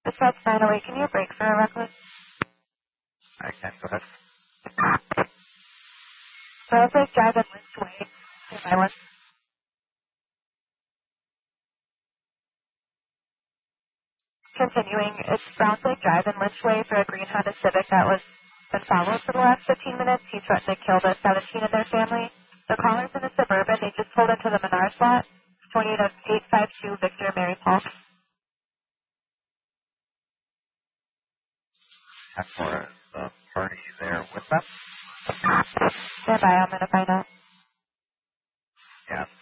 Dispatch 908, can you break for a reckless? I can, go ahead. Brownslake Drive and Lynch Way, nearby one. Continuing, it's Brownslake Drive and Lynch Way for a green Honda Civic that was been followed for the last 15 minutes. He threatened to kill the 17 in their family. The caller's in a Suburban. They just pulled into the Menards lot. 28-852 Victor Mary Paul. And for the party there with them? Stand by, I'm going to find out. Yeah.